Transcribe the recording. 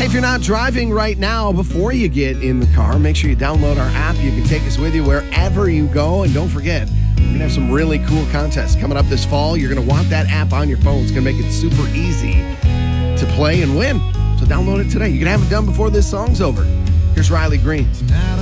Hey, if you're not driving right now, before you get in the car, make sure you download our app. You can take us with you wherever you go. And don't forget, we're going to have some really cool contests coming up this fall. You're going to want that app on your phone. It's going to make it super easy to play and win. So download it today. You can have it done before this song's over. Here's Riley Green. Tonight